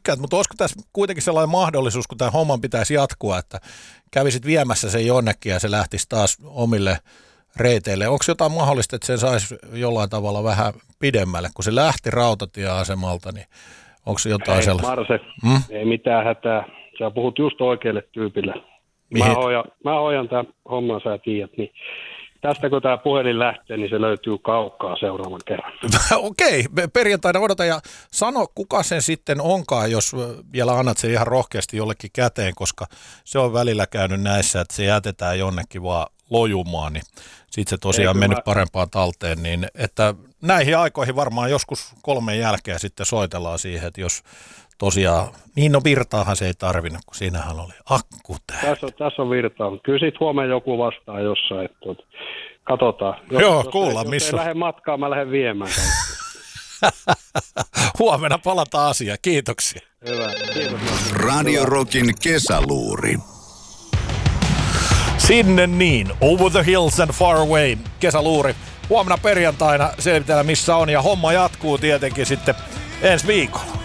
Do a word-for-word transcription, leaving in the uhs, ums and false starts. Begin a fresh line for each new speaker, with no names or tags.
tykkäät, mutta olisiko tässä kuitenkin sellainen mahdollisuus, kun tämän homman pitäisi jatkua, että kävisit viemässä sen jonnekin ja se lähtisi taas omille reiteille. Onko jotain mahdollista, että sen saisi jollain tavalla vähän pidemmälle, kun se lähti rautatieasemalta, niin onko se jotain
Hei,
sellaista?
Marse,
hmm?
ei mitään hätää. Sä puhut just oikealle tyypille.
Mihin?
Mä hoidan, mä hoidan tämän homman, sä tiedät. Niin tästä kun tämä puhelin lähtee, niin se löytyy kaukaa seuraavan kerran.
Okei, perjantaina odotan ja sano, kuka sen sitten onkaan, jos vielä annat sen ihan rohkeasti jollekin käteen, koska se on välillä käynyt näissä, että se jätetään jonnekin vaan lojumaan, niin sitten se tosiaan
Eikö
mennyt
mä...
parempaan talteen, niin että näihin aikoihin varmaan joskus kolmen jälkeen sitten soitellaan siihen, että jos tosiaan, niin no virtaahan se ei tarvinnut, kun siinähän oli akku täällä.
Tässä on, tässä on virtaa, mutta kyllä sitten huomenna joku vastaa jossain, että katsotaan. Jos,
Joo,
jos
kuullaan,
ei,
missä
jos ei lähde matkaan, mä lähden viemään.
Huomenna palataan asiaan, kiitoksia.
Hyvä, kiitos.
Radio Rockin kesäluuri.
Sinne niin, Over the Hills and Far Away, kesäluuri. Huomenna perjantaina selvitellään missä on ja homma jatkuu tietenkin sitten ensi viikolla.